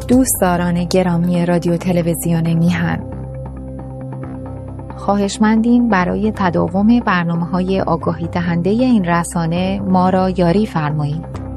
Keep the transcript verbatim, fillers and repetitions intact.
دوستداران گرامی رادیو تلویزیون میهن، خواهشمندیم برای تداوم برنامه‌های آگاهی دهنده این رسانه ما را یاری فرمایید.